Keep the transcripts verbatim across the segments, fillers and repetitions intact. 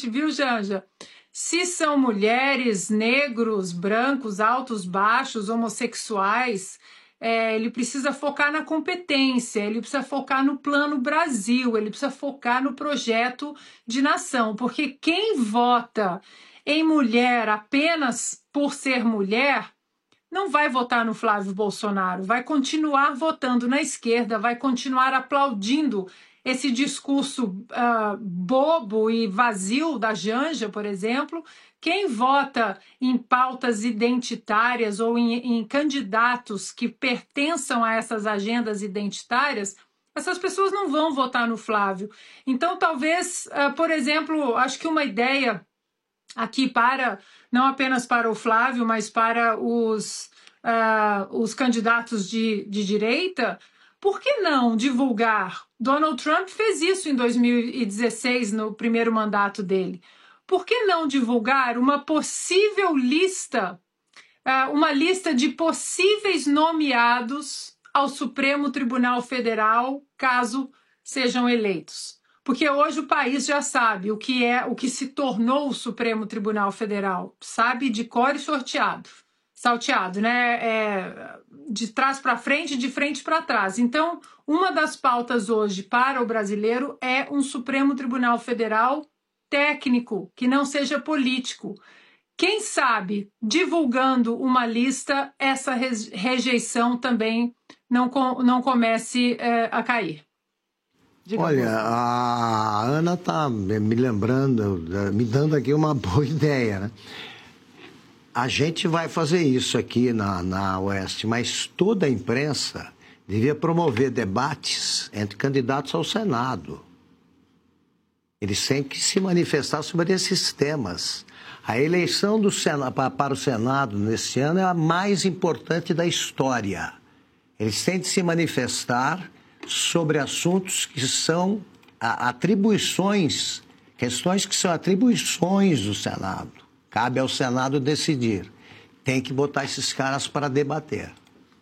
seguinte, viu, Janja? Se são mulheres, negros, brancos, altos, baixos, homossexuais, é, ele precisa focar na competência, ele precisa focar no plano Brasil, ele precisa focar no projeto de nação, porque quem vota em mulher apenas por ser mulher não vai votar no Flávio Bolsonaro, vai continuar votando na esquerda, vai continuar aplaudindo esse discurso uh, bobo e vazio da Janja, por exemplo. Quem vota em pautas identitárias ou em, em candidatos que pertençam a essas agendas identitárias, essas pessoas não vão votar no Flávio. Então, talvez, uh, por exemplo, acho que uma ideia aqui para, não apenas para o Flávio, mas para os, uh, os candidatos de, de direita, por que não divulgar? Donald Trump fez isso em dois mil e dezesseis, no primeiro mandato dele. Por que não divulgar uma possível lista, uh, uma lista de possíveis nomeados ao Supremo Tribunal Federal, caso sejam eleitos? Porque hoje o país já sabe o que é, o que se tornou o Supremo Tribunal Federal, sabe de cor e sorteado, salteado, né? É, de trás para frente, de frente para trás. Então, uma das pautas hoje para o brasileiro é um Supremo Tribunal Federal técnico, que não seja político. Quem sabe, divulgando uma lista, essa rejeição também não, não comece é, a cair. Diga. Olha, a Ana está me lembrando, me dando aqui uma boa ideia, né? A gente vai fazer isso aqui na, na Oeste, mas toda a imprensa devia promover debates entre candidatos ao Senado. Eles têm que se manifestar sobre esses temas. A eleição do Senado, para o Senado nesse ano é a mais importante da história. Eles têm de se manifestar sobre assuntos que são atribuições, questões que são atribuições do Senado. Cabe ao Senado decidir. Tem que botar esses caras para debater.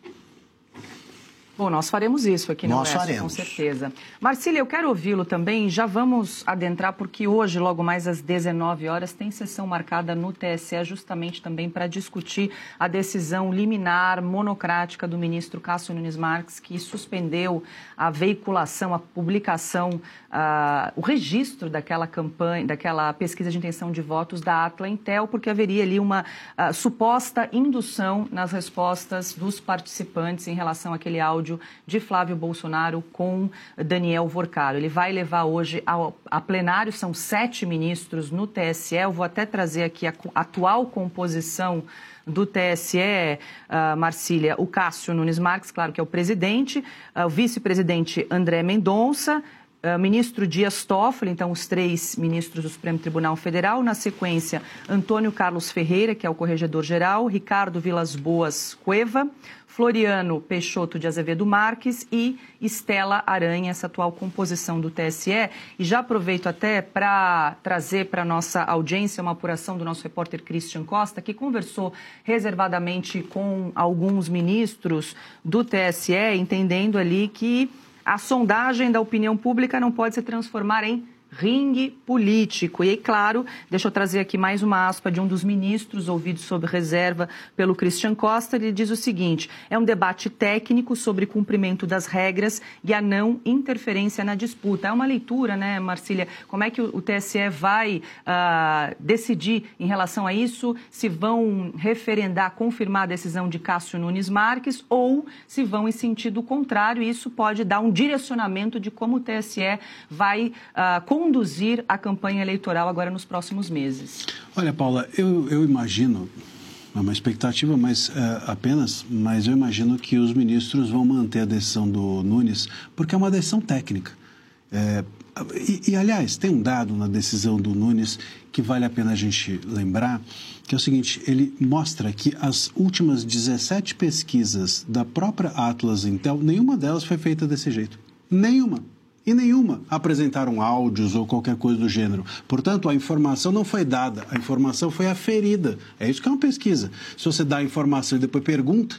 Bom, nós faremos isso aqui no Nós Oeste, faremos. Com certeza. Marcília, eu quero ouvi-lo também. Já vamos adentrar, porque hoje, logo mais às dezenove horas, tem sessão marcada no T S E, justamente também para discutir a decisão liminar monocrática do ministro Cássio Nunes Marques, que suspendeu a veiculação, a publicação, uh, o registro daquela campanha, daquela pesquisa de intenção de votos da Atla Intel, porque haveria ali uma uh, suposta indução nas respostas dos participantes em relação àquele áudio de Flávio Bolsonaro com Daniel Vorcaro. Ele vai levar hoje ao, a plenário, são sete ministros no T S E. Eu vou até trazer aqui a atual composição do T S E, uh, Marcília, o Cássio Nunes Marques, claro que é o presidente, uh, o vice-presidente André Mendonça, Uh, ministro Dias Toffoli, então os três ministros do Supremo Tribunal Federal. Na sequência, Antônio Carlos Ferreira, que é o corregedor-geral, Ricardo Vilas Boas Cueva, Floriano Peixoto de Azevedo Marques e Estela Aranha, essa atual composição do T S E. E já aproveito até para trazer para a nossa audiência uma apuração do nosso repórter Christian Costa, que conversou reservadamente com alguns ministros do T S E, entendendo ali que a sondagem da opinião pública não pode se transformar em ringue político. E aí, claro, deixa eu trazer aqui mais uma aspa de um dos ministros ouvidos sob reserva pelo Christian Costa. Ele diz o seguinte: é um debate técnico sobre cumprimento das regras e a não interferência na disputa. É uma leitura, né, Marcília? Como é que o T S E vai uh, decidir em relação a isso? Se vão referendar, confirmar a decisão de Cássio Nunes Marques ou se vão em sentido contrário? Isso pode dar um direcionamento de como o T S E vai uh, conduzir a campanha eleitoral agora nos próximos meses. Olha, Paula, eu, eu imagino, é uma expectativa mas, uh, apenas, mas eu imagino que os ministros vão manter a decisão do Nunes, porque é uma decisão técnica. É, e, e, aliás, tem um dado na decisão do Nunes que vale a pena a gente lembrar, que é o seguinte: ele mostra que as últimas dezessete pesquisas da própria Atlas Intel, nenhuma delas foi feita desse jeito. Nenhuma. E nenhuma apresentaram áudios ou qualquer coisa do gênero. Portanto, a informação não foi dada, a informação foi aferida. É isso que é uma pesquisa. Se você dá a informação e depois pergunta,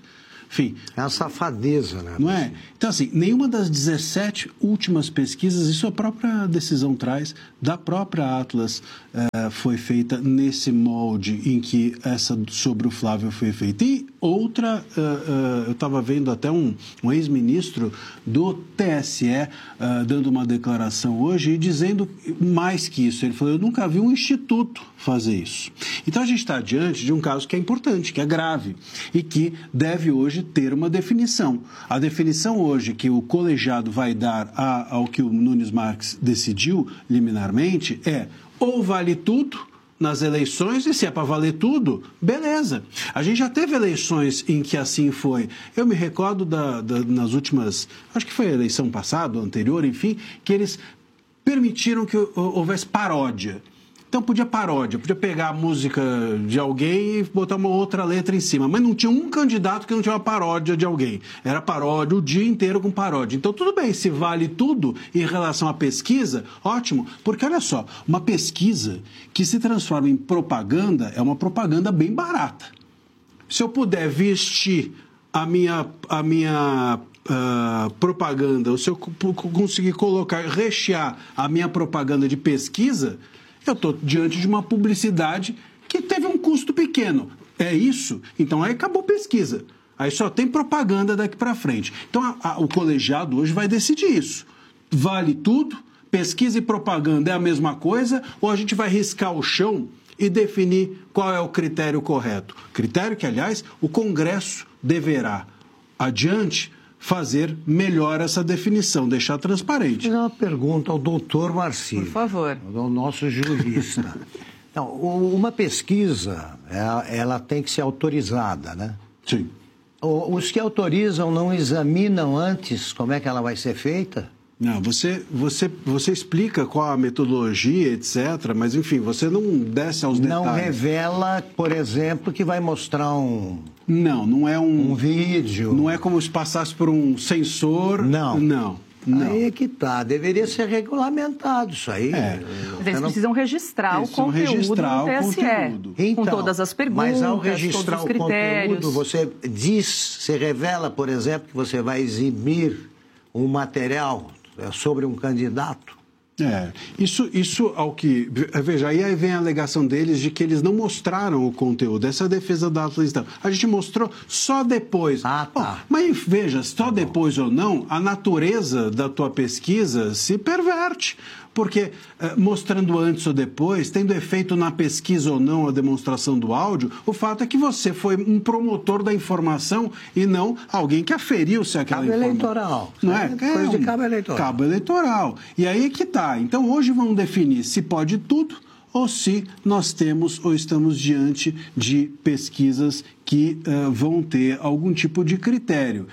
enfim... É uma safadeza, né? Não é? Então, assim, nenhuma das dezessete últimas pesquisas, isso a própria decisão traz, da própria Atlas, eh, foi feita nesse molde em que essa sobre o Flávio foi feita. E outra, uh, uh, eu estava vendo até um, um ex-ministro do T S E uh, dando uma declaração hoje e dizendo mais que isso. Ele falou, eu nunca vi um instituto fazer isso. Então a gente está diante de um caso que é importante, que é grave e que deve hoje ter uma definição. A definição hoje que o colegiado vai dar a, ao que o Nunes Marques decidiu liminarmente é ou vale tudo nas eleições, e se é para valer tudo, beleza. A gente já teve eleições em que assim foi. Eu me recordo da, da, nas últimas, acho que foi a eleição passada, anterior, enfim, que eles permitiram que houvesse paródia. Então podia paródia, podia pegar a música de alguém e botar uma outra letra em cima. Mas não tinha um candidato que não tinha uma paródia de alguém. Era paródia o dia inteiro com paródia. Então tudo bem, se vale tudo em relação à pesquisa, ótimo. Porque olha só, uma pesquisa que se transforma em propaganda é uma propaganda bem barata. Se eu puder vestir a minha, a minha uh, propaganda, ou se eu conseguir colocar, rechear a minha propaganda de pesquisa... Eu estou diante de uma publicidade que teve um custo pequeno. É isso? Então aí acabou pesquisa. Aí só tem propaganda daqui para frente. Então a, a, o colegiado hoje vai decidir isso. Vale tudo? Pesquisa e propaganda é a mesma coisa? Ou a gente vai riscar o chão e definir qual é o critério correto? Critério que, aliás, o Congresso deverá, adiante, fazer melhor essa definição, deixar transparente. Vou fazer uma pergunta ao doutor Marcílio. Por favor. Ao nosso jurista. Então, uma pesquisa, ela tem que ser autorizada, né? Sim. Os que autorizam não examinam antes como é que ela vai ser feita? Não, você, você, você explica qual a metodologia, etcétera, mas, enfim, você não desce aos detalhes. Não revela, por exemplo, que vai mostrar um... Não, não é um... Um vídeo. Não é como se passasse por um sensor. Não. Não, não. Aí é que tá. Deveria ser regulamentado isso aí. É. Mas eles precisam registrar Eles o conteúdo registrar do T S E. O conteúdo. Então, com todas as perguntas, mas ao registrar todos os o critérios. conteúdo, você diz, você revela, por exemplo, que você vai exibir um material sobre um candidato? É, isso, isso ao que... Veja, aí vem a alegação deles de que eles não mostraram o conteúdo. Essa é a defesa da Atlas. A gente mostrou só depois. Ah, tá. Bom, mas veja, só tá depois ou não, a natureza da tua pesquisa se perverte. Porque eh, mostrando antes ou depois, tendo efeito na pesquisa ou não a demonstração do áudio, o fato é que você foi um promotor da informação e não alguém que aferiu se aquela Cabo informação. eleitoral. Não é? Coisa é um de cabo eleitoral. Cabo eleitoral. E aí que tá. Então hoje vamos definir se pode tudo ou se nós temos ou estamos diante de pesquisas que uh, vão ter algum tipo de critério.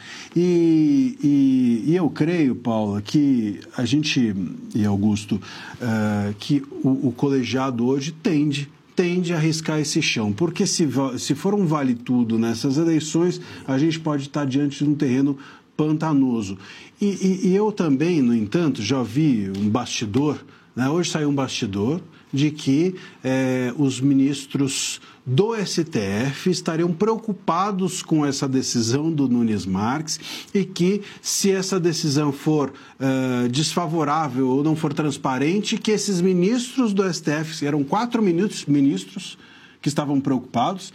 E, e, e eu creio, Paula, que a gente, e Augusto, uh, que o, o colegiado hoje tende tende a arriscar esse chão, porque se, se for um vale tudo nessas eleições, a gente pode estar diante de um terreno pantanoso. E, e, e eu também, no entanto, já vi um bastidor, né? Hoje saiu um bastidor de que eh, os ministros do S T F estariam preocupados com essa decisão do Nunes Marques e que, se essa decisão for uh, desfavorável ou não for transparente, que esses ministros do S T F, eram quatro ministros, ministros que estavam preocupados,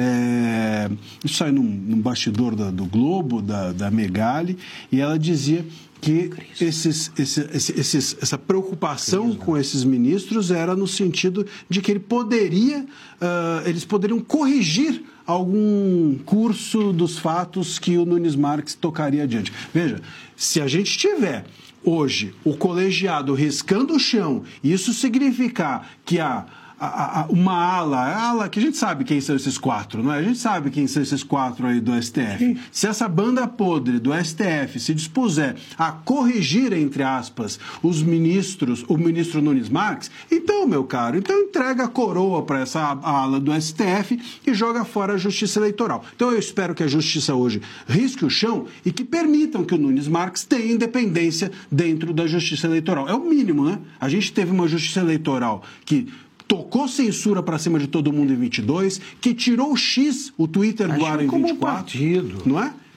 é, isso saiu num, num bastidor da, do Globo, da, da Megali, e ela dizia que esses, esses, esses, essa preocupação com esses ministros era no sentido de que ele poderia, uh, eles poderiam corrigir algum curso dos fatos que o Nunes Marques tocaria adiante. Veja, se a gente tiver hoje o colegiado riscando o chão, isso significar que a A, a, uma ala, a ala que a gente sabe quem são esses quatro, não é? A gente sabe quem são esses quatro aí do S T F. Sim. Se essa banda podre do S T F se dispuser a corrigir, entre aspas, os ministros, o ministro Nunes Marques, então, meu caro, então entrega a coroa para essa ala do S T F e joga fora a Justiça Eleitoral. Então eu espero que a Justiça hoje risque o chão e que permitam que o Nunes Marques tenha independência dentro da Justiça Eleitoral. É o mínimo, né? A gente teve uma Justiça Eleitoral que tocou censura para cima de todo mundo em vinte e dois, que tirou o X, o Twitter do ar em vinte e quatro. Partido. Não é?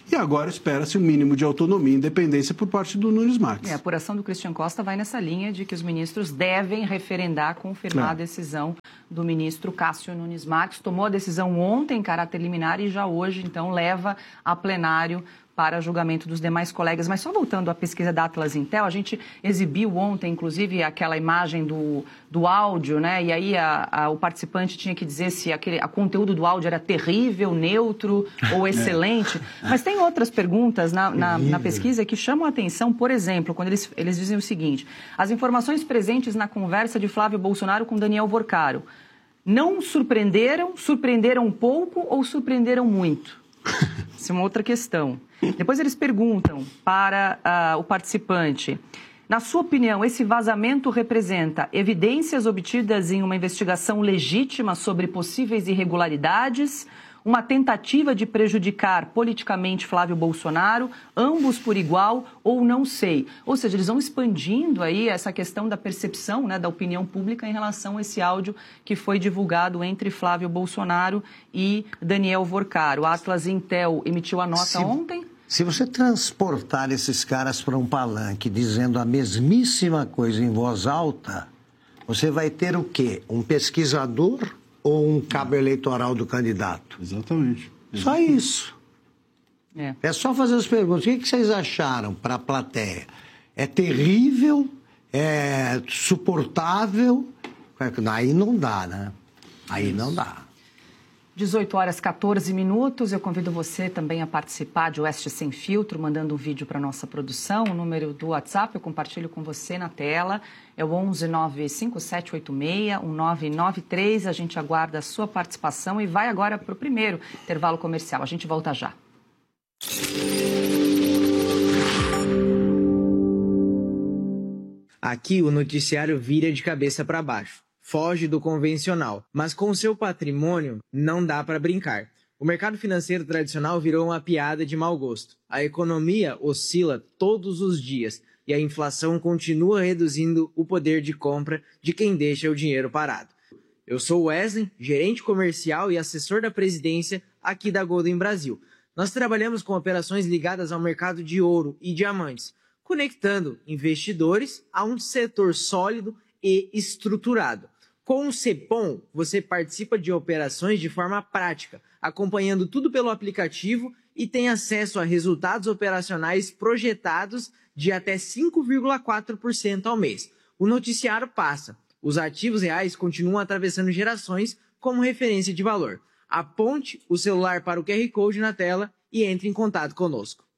E agora espera-se um mínimo de autonomia e independência por parte do Nunes Marques. É, a apuração do Christian Costa vai nessa linha de que os ministros devem referendar, confirmar é. a decisão do ministro Cássio Nunes Marques. Tomou a decisão ontem em caráter liminar e já hoje, então, leva a plenário para julgamento dos demais colegas. Mas só voltando à pesquisa da Atlas Intel, a gente exibiu ontem, inclusive, aquela imagem do, do áudio, né? E aí a, a, o participante tinha que dizer se aquele, a conteúdo do áudio era terrível, neutro ou excelente. É. Mas tem outras perguntas na, na, na pesquisa que chamam a atenção, por exemplo, quando eles, eles dizem o seguinte: as informações presentes na conversa de Flávio Bolsonaro com Daniel Vorcaro não surpreenderam, surpreenderam um pouco ou surpreenderam muito? Essa é uma outra questão. Depois eles perguntam para uh, o participante: na sua opinião, esse vazamento representa evidências obtidas em uma investigação legítima sobre possíveis irregularidades, uma tentativa de prejudicar politicamente Flávio Bolsonaro, ambos por igual ou não sei? Ou seja, eles vão expandindo aí essa questão da percepção, né, da opinião pública em relação a esse áudio que foi divulgado entre Flávio Bolsonaro e Daniel Vorcaro. A Atlas Intel emitiu a nota se, ontem. Se você transportar esses caras para um palanque dizendo a mesmíssima coisa em voz alta, você vai ter o quê? Um pesquisador ou um cabo eleitoral do candidato? Exatamente. Exatamente. Só isso. É. é só fazer as perguntas. O que vocês acharam para a plateia? É terrível? É suportável? Aí não dá, né? Aí não dá. dezoito horas e quatorze minutos. Eu convido você também a participar de Oeste Sem Filtro, mandando um vídeo para a nossa produção. O número do WhatsApp eu compartilho com você na tela. É o onze nove cinco sete oito seis um nove nove três. A gente aguarda a sua participação e vai agora para o primeiro intervalo comercial. A gente volta já. Aqui o noticiário vira de cabeça para baixo. Foge do convencional, mas com seu patrimônio não dá para brincar. O mercado financeiro tradicional virou uma piada de mau gosto. A economia oscila todos os dias e a inflação continua reduzindo o poder de compra de quem deixa o dinheiro parado. Eu sou Wesley, gerente comercial e assessor da presidência aqui da Golden Brasil. Nós trabalhamos com operações ligadas ao mercado de ouro e diamantes, conectando investidores a um setor sólido e estruturado. Com o Cepom, você participa de operações de forma prática, acompanhando tudo pelo aplicativo e tem acesso a resultados operacionais projetados de até cinco vírgula quatro por cento ao mês. O noticiário passa. Os ativos reais continuam atravessando gerações como referência de valor. Aponte o celular para o Q R Code na tela e entre em contato conosco.